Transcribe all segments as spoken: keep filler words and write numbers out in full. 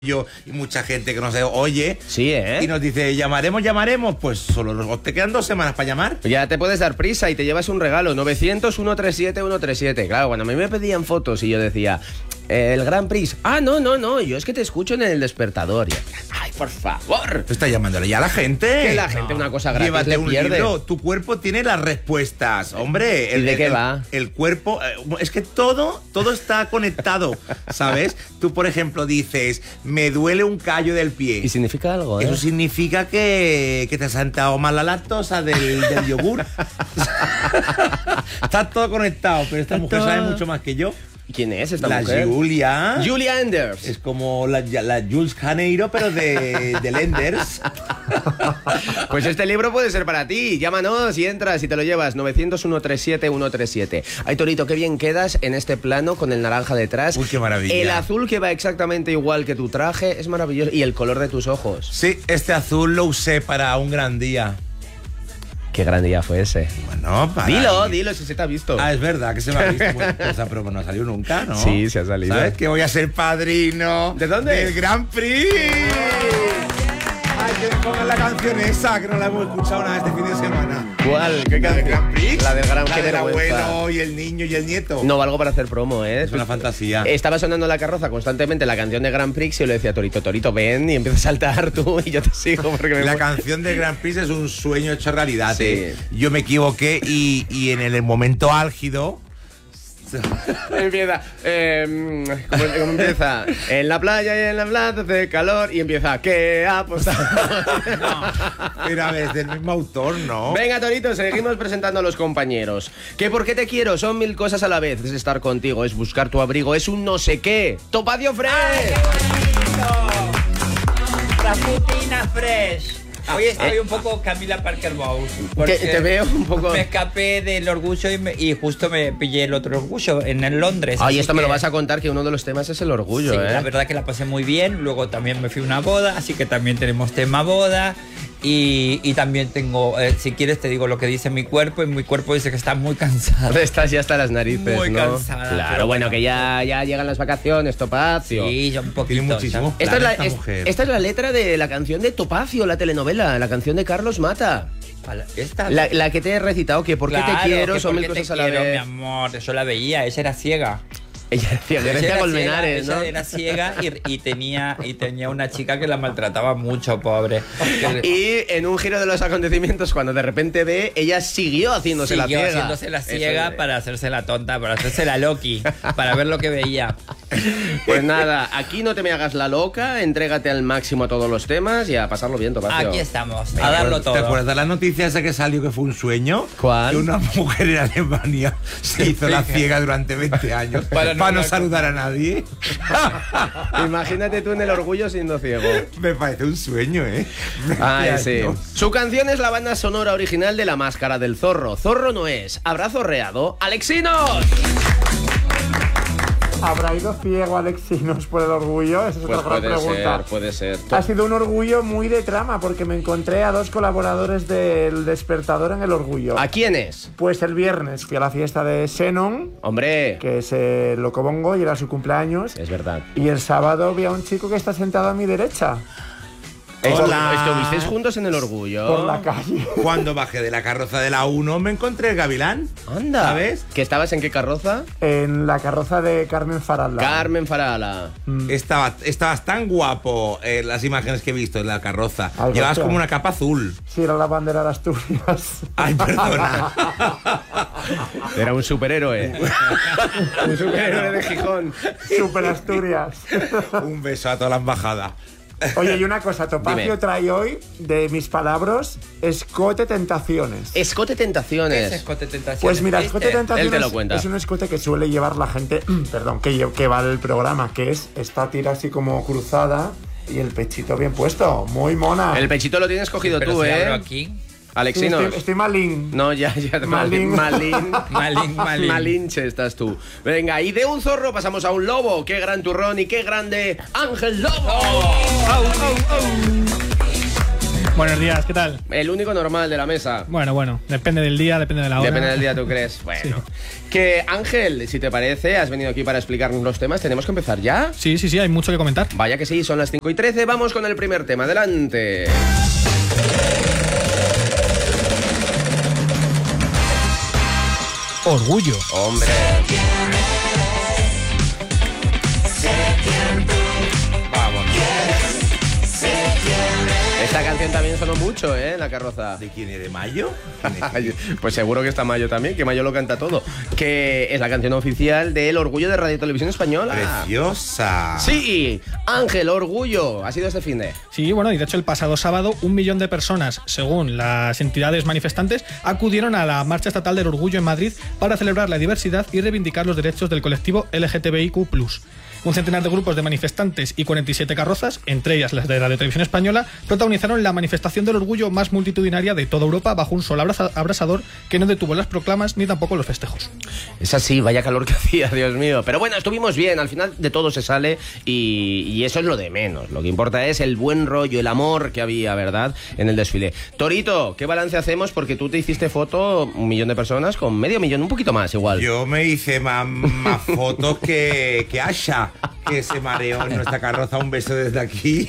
yo y mucha gente que nos oye. Sí, ¿eh? Y nos dice, llamaremos, llamaremos. Pues solo nos te quedan dos semanas para llamar. Ya te puedes dar prisa y te llevas un regalo. novecientos, ciento treinta y siete, ciento treinta y siete. Claro, cuando a mí me pedían fotos y yo decía, el Grand Prix. Ah, no, no, no. Yo es que te escucho en el despertador. Y, ay, por favor. Tú estás llamándole ya a la gente. Que la gente, no. Una cosa gratis Llévate le un pierde. libro. Tu cuerpo tiene las respuestas. Hombre. El, ¿Y de qué el, va? El, el cuerpo. Es que todo, todo está conectado. ¿Sabes? Tú, por ejemplo, dices, me duele un callo del pie. ¿Y significa algo, eh? Eso significa que, que te has sentado mal la lactosa del, del yogur. Está todo conectado, pero esta mujer sabe mucho más que yo. ¿Quién es esta la mujer? Julia. Julia Enders. Es como la, la Jules Janeiro, pero de, de Enders. Pues este libro puede ser para ti. Llámanos y entras y te lo llevas. novecientos, ciento treinta y siete, ciento treinta y siete. Ay, Torito, qué bien quedas en este plano con el naranja detrás. Uy, qué maravilla. El azul que va exactamente igual que tu traje es maravilloso. Y el color de tus ojos. Sí, este azul lo usé para un gran día. Qué gran día fue ese. Bueno, para... Dilo, dilo, si se te ha visto. Ah, es verdad que se me ha visto. Bueno, esa prueba no ha salido nunca, ¿no? Sí, se ha salido. ¿Sabes? Que voy a ser padrino. ¿De dónde? Del Grand Prix. Ay, que pongan la canción esa, que no la hemos escuchado nada este fin de semana. ¿Cuál? ¿Qué ¿La del Grand Prix? La del Gran La Qué del vergüenza. abuelo y el niño y el nieto. No valgo para hacer promo, ¿eh? Es una fantasía. Estaba sonando en la carroza constantemente la canción de Grand Prix y yo le decía a Torito, Torito, ven, y empieza a saltar tú y yo te sigo porque me La voy. canción de Grand Prix es un sueño hecho realidad. Sí. ¿eh? Yo me equivoqué y, y en el momento álgido... Empieza, eh, ¿cómo, cómo empieza? En la playa y en la plaza hace calor y empieza, ¿qué ha apostado? No, pero a ver, es del mismo autor, ¿no? Venga, Torito, seguimos presentando a los compañeros. Que por qué te quiero son mil cosas a la vez. Es estar contigo, es buscar tu abrigo, es un no sé qué. ¡Topacio Fresh! ¡Ay, qué bonito! Rasputina Fresh. Hoy estoy un poco Camila Parker Bowles. Te, te veo un poco... Me escapé del orgullo y, me, y justo me pillé el otro orgullo en el Londres. Ay, esto que... me lo vas a contar, que uno de los temas es el orgullo, sí, ¿eh? la verdad que la pasé muy bien. Luego también me fui a una boda, así que también tenemos tema boda. Y, y también tengo, eh, si quieres te digo lo que dice mi cuerpo, y mi cuerpo dice que está muy cansado. Estás ya hasta las narices, Muy ¿no? cansada. Claro, pero bueno, bueno, que ya, ya llegan las vacaciones, Topacio. Sí, yo un poquito. Tiene muchísimo. Esta es, la, esta es- mujer. esta es la letra de la canción de Topacio, la telenovela, la canción de Carlos Mata. Esta, La, la que te he recitado, que por qué claro, te quiero que son por mil qué te cosas a la quiero, vez. mi amor, yo la veía, ella era ciega. Ella decía, Ella Grecia era Colmenares, ciega, ¿no? ella era ciega y, y, tenía, y tenía una chica que la maltrataba mucho, pobre. Y en un giro de los acontecimientos, cuando de repente ve, ella siguió haciéndose Siguió la ciega. haciéndose la ciega Eso es. para hacerse la tonta, para hacerse la Loki, para ver lo que veía. Pues nada, aquí no te me hagas la loca, entrégate al máximo a todos los temas y a pasarlo bien, Topacio. Aquí estamos, ¿Te a darlo acuerdas- ¿Te todo. acuerdas de la noticia esa que salió que fue un sueño? ¿Cuál? Que una mujer en Alemania se hizo la ciega durante veinte años para no, para no saludar a nadie. Imagínate tú en el orgullo siendo ciego. Me parece un sueño, ¿eh? Ay, veinte sí. años. Su canción es la banda sonora original de La Máscara del Zorro. Zorro no es. ¿Habrá zorreado? ¡Alexinos! ¿Habrá ido ciego Alexinos por el orgullo? Esa es Pues otra gran puede pregunta. ser, puede ser. Ha sido un orgullo muy de trama porque me encontré a dos colaboradores del Despertador en el orgullo. ¿A quién es? Pues el viernes fui a la fiesta de Xenon, Hombre, que es el Locobongo y era su cumpleaños. es verdad. Y el sábado vi a un chico que está sentado a mi derecha, Hola. ¿Estuvisteis juntos en el orgullo? por la calle. Cuando bajé de la carroza de la uno me encontré el gavilán. Anda. ¿Sabes? ¿Que estabas en qué carroza? En la carroza de Carmen Farala. Carmen Farala. Estaba, estabas tan guapo en las imágenes que he visto en la carroza. Algo Llevabas sea. como una capa azul. Sí, era la bandera de Asturias. Ay, perdona. Era un superhéroe. Un superhéroe de Gijón. Super Asturias. Un beso a toda la embajada. Oye, y una cosa, Topacio Dime. trae hoy, de mis palabras, Escote Tentaciones. Escote ¿Qué es Tentaciones. escote tentaciones? Pues mira, ¿Viste? Escote Tentaciones Él te lo cuenta. es un escote que suele llevar la gente, perdón, que, lle- que va del programa, que es esta tira así como cruzada y el pechito bien puesto, muy mona. El pechito lo tienes cogido Pero tú, si ¿eh? abro aquí. Sí, Alexinos. estoy, estoy malín. No, ya, ya. Malín. Malín. Malín, malín. Malinche estás tú. Venga, y de un zorro pasamos a un lobo. Qué gran turrón y qué grande Ángel Lobo. Oh. Au, au, au. Buenos días, ¿qué tal? El único normal de la mesa. Bueno, bueno, depende del día, depende de la hora. Depende del día, ¿tú crees? Bueno. Sí. Que Ángel, si te parece, has venido aquí para explicarnos los temas. ¿Tenemos que empezar ya? Sí, sí, sí, hay mucho que comentar. Vaya que sí, son las cinco y trece. Vamos con el primer tema. Adelante. Orgullo. Hombre. Vamos. Esta canción también sonó mucho, ¿eh? En la carroza. ¿De quién es? ¿De Mayo? Pues seguro que está Mayo también, que Mayo lo canta todo. Que es la canción oficial del Orgullo de Radio Televisión Española. ¡Preciosa! Sí, Ángel, Orgullo. Ha sido este fin de... Sí, bueno, y de hecho el pasado sábado un millón de personas, según las entidades manifestantes, acudieron a la Marcha Estatal del Orgullo en Madrid para celebrar la diversidad y reivindicar los derechos del colectivo L G T B I Q plus. Un centenar de grupos de manifestantes y cuarenta y siete carrozas, entre ellas las de Radio Televisión Española, protagonizaron la manifestación del orgullo más multitudinaria de toda Europa bajo un sol abraza- abrasador que no detuvo las proclamas ni tampoco los festejos. Es así, vaya calor que hacía, Dios mío. Pero bueno, estuvimos bien, al final de todo se sale y, y eso es lo de menos. Lo que importa es el buen rollo, el amor que había, ¿verdad?, en el desfile. Torito, ¿qué balance hacemos? Porque tú te hiciste foto, un millón de personas, con medio millón, un poquito más igual. Yo me hice más, más fotos que, que Asha, que se mareó en nuestra carroza. Un beso desde aquí.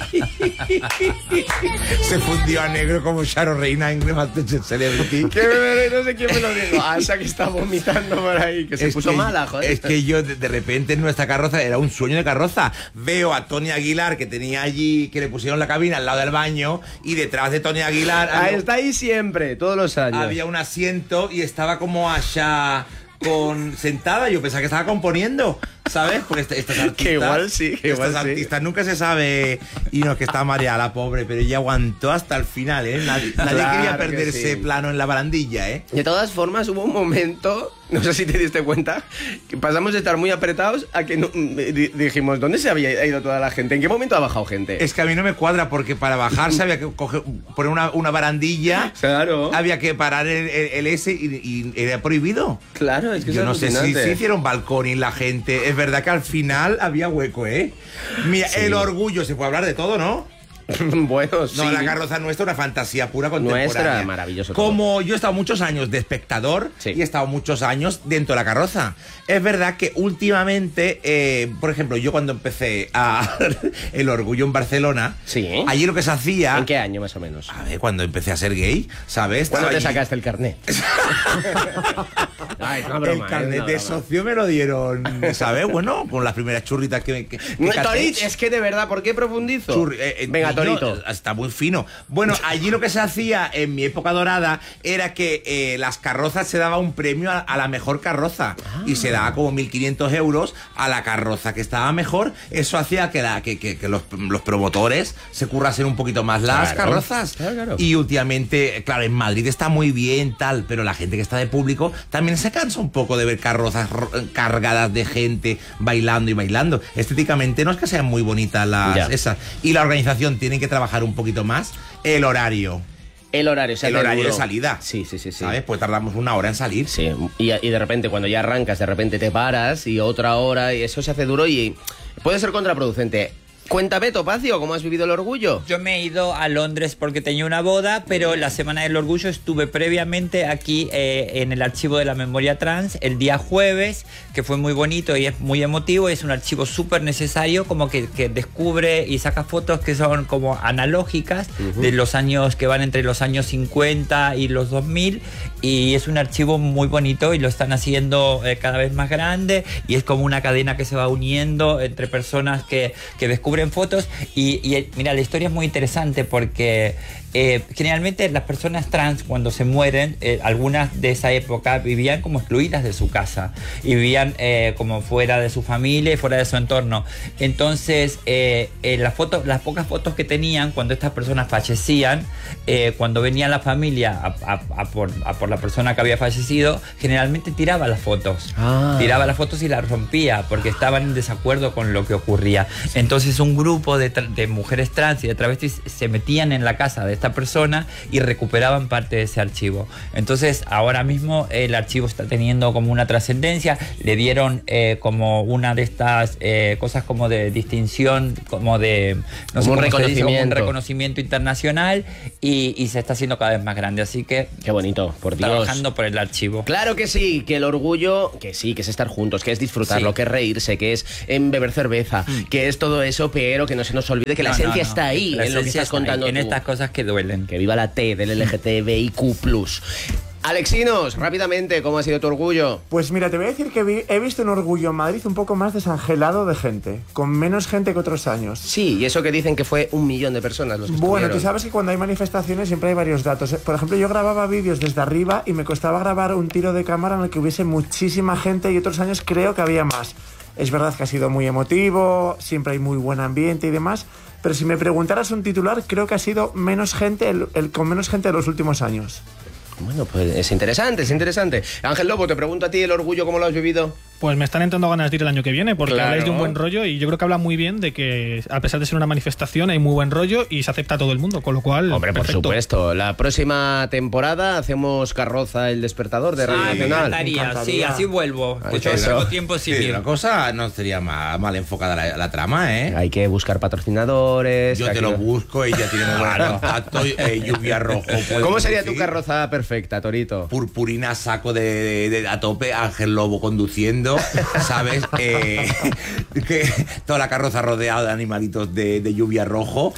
Se fundió a negro como Charo Reina en Masterchef Celebrity. ¿Qué me, no sé quién me lo dijo. Asha, que está vomitando por ahí, que se es puso que, mala, joder. Es que yo de, de repente en nuestra carroza era un sueño de carroza. Veo a Tony Aguilar, que tenía allí, que le pusieron la cabina al lado del baño, y detrás de Tony Aguilar Ah, había, está ahí siempre, todos los años. había un asiento y estaba como Asha con sentada. Yo pensaba que estaba componiendo, ¿sabes? Porque est estas artistas, que igual sí, que igual estas sí. artistas nunca se sabe. Y no, que está mareada la pobre, pero ella aguantó hasta el final, ¿eh? Nadie, nadie Claro quería que perderse sí. plano en la barandilla, ¿eh? De todas formas, hubo un momento, no sé si te diste cuenta, que pasamos de estar muy apretados a que no, di- dijimos, ¿dónde se había ido toda la gente? ¿En qué momento ha bajado gente? Es que a mí no me cuadra, porque para bajarse había que coger, poner una, una barandilla. Claro. Había que parar el, el, el S y, y era prohibido. Claro, es que Yo es no sé si, alucinante. si hicieron balcón y la gente. Es verdad que al final había hueco, ¿eh? Mira, Sí. el orgullo, se puede hablar de todo, ¿no? Bueno, sí. No, la carroza nuestra, una fantasía pura contemporánea. Nuestra, maravilloso todo. Como yo he estado muchos años de espectador, Sí. y he estado muchos años dentro de la carroza. Es verdad que últimamente, eh, por ejemplo, yo cuando empecé a el orgullo en Barcelona, Sí. allí lo que se hacía... ¿En qué año más o menos? A ver, cuando empecé a ser gay, ¿sabes? ¿Cuándo Estaba te allí- sacaste el carnet? Ay, es una broma, el carnet es una de broma. socio me lo dieron, ¿sabes? Bueno, con las primeras churritas que... que, que No, caché. Torito, es que de verdad, ¿por qué profundizo? Churri- eh, eh, Venga, niño, Torito. Está muy fino. Bueno, allí lo que se hacía en mi época dorada era que eh, las carrozas se daba un premio a, a la mejor carroza. Ah. Y se daba como mil quinientos euros a la carroza que estaba mejor. Eso hacía que, la, que, que, que los, los promotores se currasen un poquito más las Claro. carrozas. Claro, claro. Y últimamente, claro, en Madrid está muy bien, tal, pero la gente que está de público también se cansa un poco de ver carrozas ro- cargadas de gente bailando y bailando. Estéticamente no es que sean muy bonitas las Ya. esas. Y la organización tiene que trabajar un poquito más el horario. El horario, o sea, El que horario duro. de salida. Sí, sí, sí, sí. ¿Sabes? Pues tardamos una hora en salir. Sí, y, y de repente cuando ya arrancas, de repente te paras y otra hora y eso se hace duro y puede ser contraproducente. Cuéntame, Topacio, ¿cómo has vivido el orgullo? Yo me he ido a Londres porque tenía una boda, pero la Semana del Orgullo estuve previamente aquí eh, en el Archivo de la Memoria Trans el día jueves, que fue muy bonito y es muy emotivo. Es un archivo súper necesario, como que, que descubre y saca fotos que son como analógicas uh-huh. de los años que van entre los años cincuenta y los dos mil, y es un archivo muy bonito y lo están haciendo eh, cada vez más grande, y es como una cadena que se va uniendo entre personas que, que descubren en fotos y, y mira, la historia es muy interesante porque eh, generalmente las personas trans cuando se mueren, eh, algunas de esa época vivían como excluidas de su casa y vivían eh, como fuera de su familia y fuera de su entorno. Entonces eh, eh, las fotos, las pocas fotos que tenían cuando estas personas fallecían, eh, cuando venía la familia a, a, a, por, a por la persona que había fallecido, generalmente tiraba las fotos, ah. tiraba las fotos y las rompía porque estaban en desacuerdo con lo que ocurría. Entonces un un grupo de, de mujeres trans y de travestis se metían en la casa de esta persona y recuperaban parte de ese archivo. Entonces, ahora mismo el archivo está teniendo como una trascendencia, le dieron eh, como una de estas eh, cosas como de distinción, como de no sé un cómo se dice, reconocimiento. como un reconocimiento internacional y, y se está haciendo cada vez más grande. Así que Qué bonito, por Dios. trabajando por el archivo. Claro que sí, que el orgullo, que sí, que es estar juntos, que es disfrutarlo, Sí. que es reírse, que es em, beber cerveza, Mm. que es todo eso, pero que no se nos olvide que la No, esencia no, no. está ahí, La en lo que esencia estás está ahí, contando en tú. estas cosas que duelen. Que viva la T del L G T B I Q plus. Alexinos, rápidamente, ¿cómo ha sido tu orgullo? Pues mira, te voy a decir que vi- he visto en Orgullo en Madrid un poco más desangelado de gente, con menos gente que otros años. Sí, y eso que dicen que fue un millón de personas los que Bueno, estuvieron. tú sabes que cuando hay manifestaciones siempre hay varios datos. Por ejemplo, yo grababa vídeos desde arriba y me costaba grabar un tiro de cámara en el que hubiese muchísima gente y otros años creo que había más. Es verdad que ha sido muy emotivo, siempre hay muy buen ambiente y demás, pero si me preguntaras un titular, creo que ha sido menos gente, el, el con menos gente de los últimos años. Bueno, pues es interesante, es interesante. Ángel Lobo, te pregunto a ti el orgullo, ¿cómo lo has vivido? Pues me están entrando ganas de ir el año que viene, porque Claro. habláis de un buen rollo y yo creo que habla muy bien de que, a pesar de ser una manifestación, hay muy buen rollo y se acepta a todo el mundo, con lo cual. Hombre, por perfecto. supuesto. La próxima temporada hacemos Carroza el Despertador de Radio Ah, me Nacional. encantaría, sí, encantaría. así vuelvo. Ay, Pues yo eso. tengo tiempo sin Sí, ir. la cosa no sería mal, mal enfocada la, la trama, ¿eh? Hay que buscar patrocinadores. Yo que te aquí lo no- busco, ella tiene muy buen contacto, eh, lluvia rojo. puede ¿Cómo sería tu conducir. carroza perfecta, Torito? Purpurina, saco de, de- de- a tope, Ángel Lobo conduciendo, ¿sabes? Eh, que toda la carroza rodeada de animalitos de, de lluvia rojo.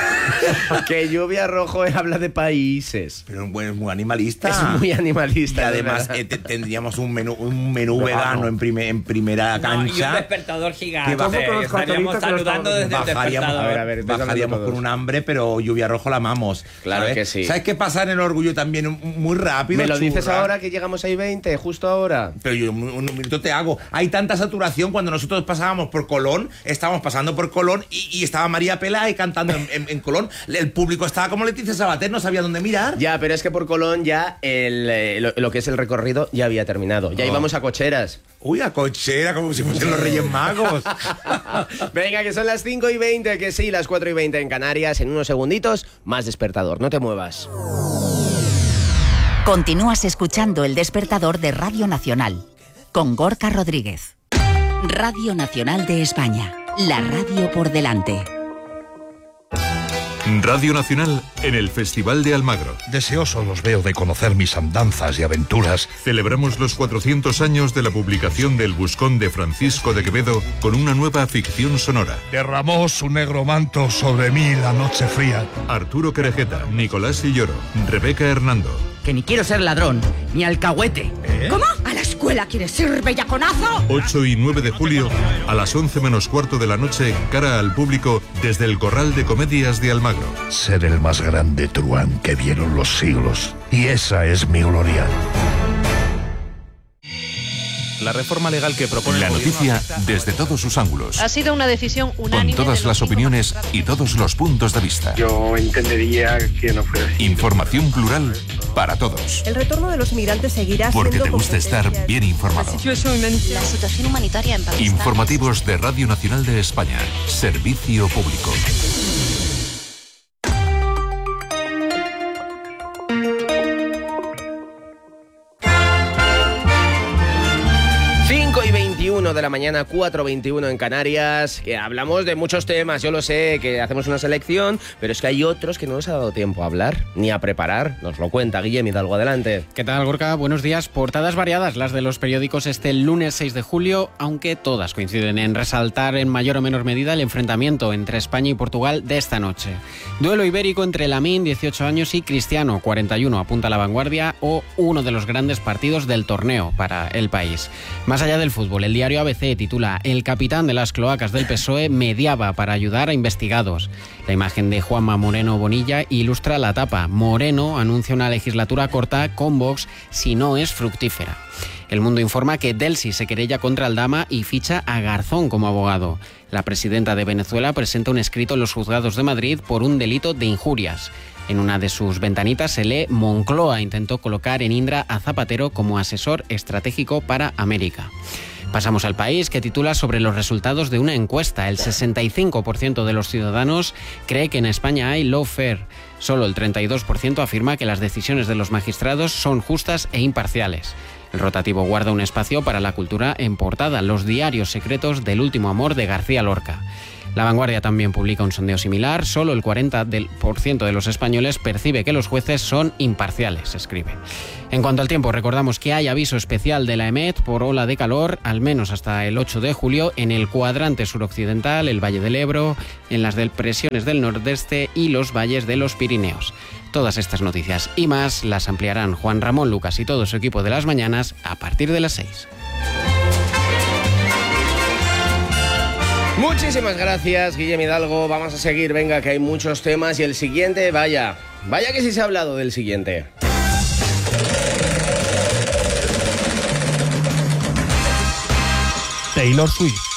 Que lluvia rojo habla de países. Pero bueno, es muy animalista. Es muy Y animalista. de además verdad. eh, te- tendríamos un menú, un menú Vegano. vegano en, prime- en primera No, y un cancha. despertador gigante. Que bajo con los Estaríamos cartelitos que los saludando estamos desde el Bajaríamos, despertador. A ver, a ver, estáis bajaríamos hablando con todos. un hambre, pero lluvia rojo la amamos. Claro ¿sabes? que sí. ¿Sabes qué pasa en el orgullo también? Muy rápido. ¿Me lo dices churra. ahora que llegamos a I veinte, justo ahora? Pero yo un, un minuto te hago. Hay tanta saturación cuando nosotros pasábamos por Colón, estábamos pasando por Colón y, y estaba María Peláez cantando en, en- en Colón. El público estaba como Leticia Sabater, no sabía dónde mirar. Ya, pero es que por Colón ya el, eh, lo, lo que es el recorrido ya había terminado. Ya Oh. íbamos a cocheras. Uy, a cochera, como si fuesen los Reyes Magos. Venga, que son las cinco y veinte, que sí, las cuatro y veinte en Canarias. En unos segunditos, más despertador. No te muevas. Continúas escuchando El Despertador de Radio Nacional con Gorka Rodríguez. Radio Nacional de España, la radio por delante. Radio Nacional en el Festival de Almagro. Deseoso los veo de conocer mis andanzas y aventuras. Celebramos los cuatrocientos años de la publicación del Buscón de Francisco de Quevedo con una nueva ficción sonora. Derramó su negro manto sobre mí la noche fría. Arturo Querejeta, Nicolás Silloro, Rebeca Hernando. Que ni quiero ser ladrón, ni alcahuete. ¿Cómo? ¿A la escuela quieres ir, bellaconazo? ocho y nueve de julio, a las once menos cuarto de la noche, cara al público desde el Corral de Comedias de Almagro. Ser el más grande truán que vieron los siglos. Y esa es mi gloria. La reforma legal que propone La el gobierno noticia afecta- desde todos sus ángulos, Ha sido una decisión con unánime. todas de los las cinco opiniones y todos los puntos de vista. Yo entendería que no fuera así. Información plural para todos. El retorno de los migrantes seguirá Porque siendo te gusta estar competencia- bien informado. La situación humanitaria en Pakistán. Informativos de Radio Nacional de España. Servicio público. cinco y veintiuno de la mañana, cuatro y veintiuno en Canarias, que hablamos de muchos temas, yo lo sé, que hacemos una selección, pero es que hay otros que no nos ha dado tiempo a hablar, ni a preparar. Nos lo cuenta Guillem Hidalgo, adelante. ¿Qué tal, Gorka? Buenos días. Portadas variadas las de los periódicos este lunes seis de julio, aunque todas coinciden en resaltar en mayor o menor medida el enfrentamiento entre España y Portugal de esta noche. Duelo ibérico entre Lamine, dieciocho años, y Cristiano, cuarenta y uno, apunta a la vanguardia, o uno de los grandes partidos del torneo para el país. Más allá del fútbol, el diario A B C titula «El capitán de las cloacas del P S O E mediaba para ayudar a investigados». La imagen de Juanma Moreno Bonilla ilustra la tapa. Moreno anuncia una legislatura corta con Vox si no es fructífera. El Mundo informa que Delcy se querella contra Aldama y ficha a Garzón como abogado. La presidenta de Venezuela presenta un escrito en los juzgados de Madrid por un delito de injurias. En una de sus ventanitas se lee: Moncloa intentó colocar en Indra a Zapatero como asesor estratégico para América. Pasamos al País, que titula sobre los resultados de una encuesta. El sesenta y cinco por ciento de los ciudadanos cree que en España hay lawfare. Solo el treinta y dos por ciento afirma que las decisiones de los magistrados son justas e imparciales. El rotativo guarda un espacio para la cultura en portada, los diarios secretos del último amor de García Lorca. La Vanguardia también publica un sondeo similar. Solo el cuarenta por ciento de los españoles percibe que los jueces son imparciales, escribe. En cuanto al tiempo, recordamos que hay aviso especial de la EMET por ola de calor, al menos hasta el ocho de julio, en el cuadrante suroccidental, el Valle del Ebro, en las depresiones del nordeste y los valles de los Pirineos. Todas estas noticias y más las ampliarán Juan Ramón Lucas y todo su equipo de las mañanas a partir de las seis. Muchísimas gracias, Guillem Hidalgo. Vamos a seguir, venga, que hay muchos temas. Y el siguiente, vaya, vaya que sí se ha hablado del siguiente. Taylor Swift.